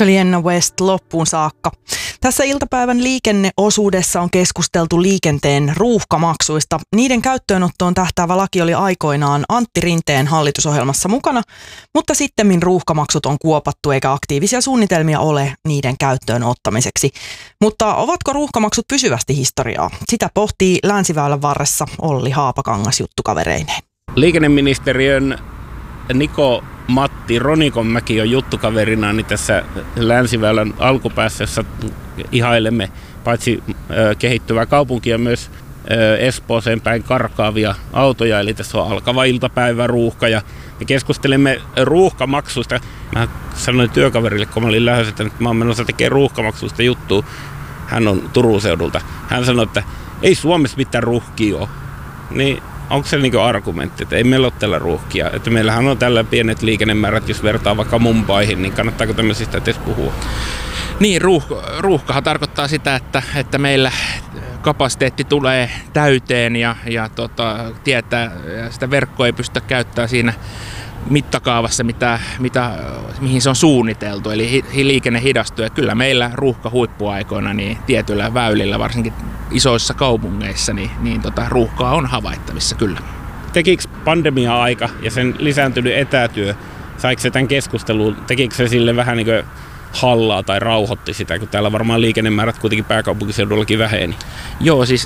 Se oli Jenna West loppuun saakka. Tässä iltapäivän liikenneosuudessa on keskusteltu liikenteen ruuhkamaksuista. Niiden käyttöönottoon tähtäävä laki oli aikoinaan Antti Rinteen hallitusohjelmassa mukana, mutta sittemmin ruuhkamaksut on kuopattu eikä aktiivisia suunnitelmia ole niiden käyttöön ottamiseksi. Mutta ovatko ruuhkamaksut pysyvästi historiaa? Sitä pohtii Länsiväylän varressa Olli Haapakangas juttukavereineen. Liikenneministeriön Matti Ronikonmäki on juttukaverina tässä Länsiväylän alkupäässä, jossa ihailemme paitsi kehittyvää kaupunkia myös Espooseen päin karkaavia autoja, eli tässä on alkava iltapäiväruuhka ja me keskustelemme ruuhkamaksuista. Mä sanoin työkaverille, kun mä olin lähdössä, että mä oon menossa tekemään ruuhkamaksuista juttua. Hän on Turun seudulta. Hän sanoi, että ei Suomessa mitään ruuhkia ole. Niin onko se niin argumentti, että ei meillä ole tällä ruuhkia? Että meillähän on tällä pienet liikennemäärät, jos vertaa vaikka Mumbaihin, niin kannattaako tämmöisistä edes puhua? Niin, ruuhkahan tarkoittaa sitä, että meillä kapasiteetti tulee täyteen ja tietää, ja sitä verkkoa ei pystytä käyttämään siinä mittakaavassa, mihin se on suunniteltu, eli liikenne hidastuu. Ja kyllä meillä ruuhka huippuaikoina niin tietyillä väylillä, varsinkin isoissa kaupungeissa, niin ruuhkaa on havaittavissa kyllä. Tekikö pandemia-aika ja sen lisääntynyt etätyö, saiko se tämän keskusteluun, tekikö se sille vähän niin kuin hallaa tai rauhoitti sitä, kun täällä varmaan liikennemäärät kuitenkin pääkaupunkiseudullakin väheni? Joo, siis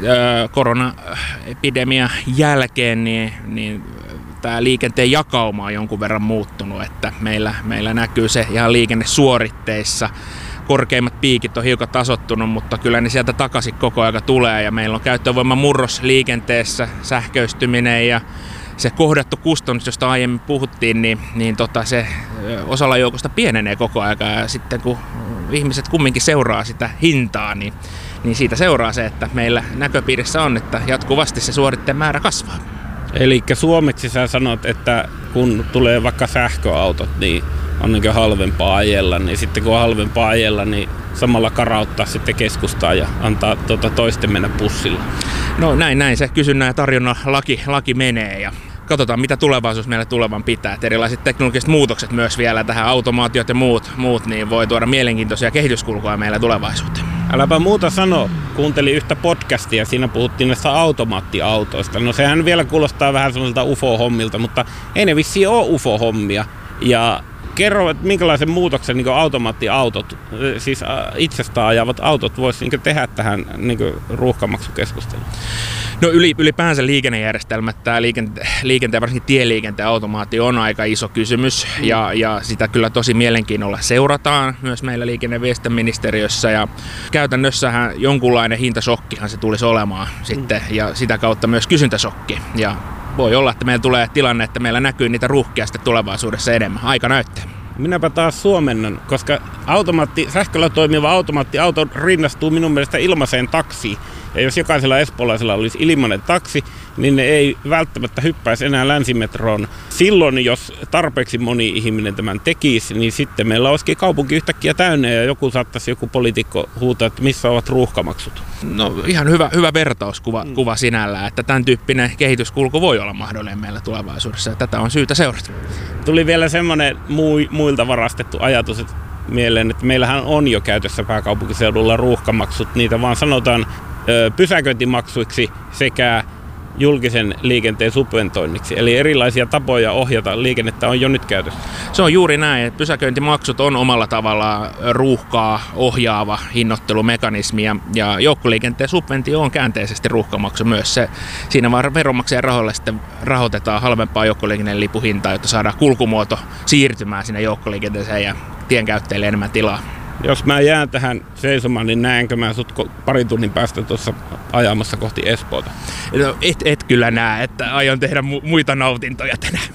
koronaepidemian jälkeen niin tämä liikenteen jakauma on jonkun verran muuttunut, että meillä näkyy se ihan liikennesuoritteissa. Korkeimmat piikit on hiukan tasoittunut, mutta kyllä ne sieltä takaisin koko ajan tulee ja meillä on käyttövoiman murros liikenteessä, sähköistyminen ja se kohdattu kustannus, josta aiemmin puhuttiin, niin se osalla joukosta pienenee koko ajan ja sitten kun ihmiset kumminkin seuraa sitä hintaa, niin siitä seuraa se, että meillä näköpiirissä on, että jatkuvasti se suoritteen määrä kasvaa. Eli suomeksi sä sanot, että kun tulee vaikka sähköautot, niin on niin halvempaa ajella, niin sitten kun on halvempaa ajella, niin samalla karauttaa sitten keskustaa ja antaa toisten mennä pussilla. No näin se kysynnän ja tarjonnan laki menee ja katsotaan mitä tulevaisuus meille tulevan pitää. Et erilaiset teknologiset muutokset myös vielä tähän automaatiot ja muut niin voi tuoda mielenkiintoisia kehityskulkuja meille tulevaisuuteen. Äläpä muuta sano, kuuntelin yhtä podcastia, siinä puhuttiin näistä automaattiautoista. No sehän vielä kuulostaa vähän semmoiselta UFO-hommilta, mutta ei ne vissiin ole UFO-hommia. Ja kerro, että minkälaisen muutoksen niin automaattiautot, siis itsestään ajavat autot voisi niin tehdä tähän niin ruuhkamaksukeskusteluun? No ylipäänsä liikennejärjestelmät, tämä liikenteen, varsinkin tieliikenteen automaatio on aika iso kysymys ja sitä kyllä tosi mielenkiinnolla seurataan myös meillä liikenne- ja viestintäministeriössä ja käytännössähän jonkunlainen hintasokkihan se tulisi olemaan sitten ja sitä kautta myös kysyntäsokki ja voi olla, että meillä tulee tilanne, että meillä näkyy niitä ruuhkia sitten tulevaisuudessa enemmän. Aika näyttää. Minäpä taas suomennan, koska sähköllä toimiva automaattiauto rinnastuu minun mielestä ilmaiseen taksiin. Ja jos jokaisella espoolaisella olisi ilmainen taksi, niin ne ei välttämättä hyppäisi enää länsimetroon. Silloin, jos tarpeeksi moni ihminen tämän tekisi, niin sitten meillä olisikin kaupunki yhtäkkiä täynnä ja joku poliitikko huutaa, että missä ovat ruuhkamaksut. No ihan hyvä vertauskuva sinällään, että tämän tyyppinen kehityskulku voi olla mahdollinen meillä tulevaisuudessa ja tätä on syytä seurata. Tuli vielä semmoinen muilta varastettu ajatus mieleen, että meillähän on jo käytössä pääkaupunkiseudulla ruuhkamaksut, niitä vaan sanotaan pysäköintimaksuiksi sekä julkisen liikenteen subventoinniksi. Eli erilaisia tapoja ohjata liikennettä on jo nyt käytössä. Se on juuri näin, että pysäköintimaksut on omalla tavallaan ruuhkaa ohjaava hinnoittelumekanismi ja joukkoliikenteen subventio on käänteisesti ruuhkamaksu myös. Siinä vaan veronmaksajan rahoilla sitten rahoitetaan halvempaa joukkoliikenteen lipuhintaa, jotta saadaan kulkumuoto siirtymään sinne joukkoliikenteeseen ja tienkäyttäjille enemmän tilaa. Jos mä jään tähän seisomaan, niin näenkö mä sut parin tunnin päästä tuossa ajamassa kohti Espoota? No, et kyllä näe, että aion tehdä muita nautintoja tänään.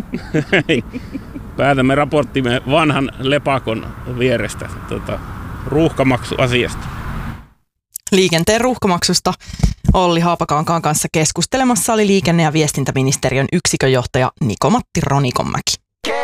Päätämme raporttimme vanhan lepakon vierestä ruuhkamaksuasiasta. Liikenteen ruuhkamaksusta Olli Haapakankaan kanssa keskustelemassa oli liikenne- ja viestintäministeriön yksikönjohtaja Matti Ronikonmäki.